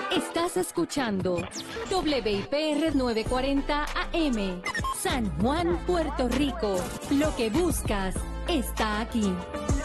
Estás escuchando WIPR 940 AM, San Juan, Puerto Rico. Lo que buscas está aquí.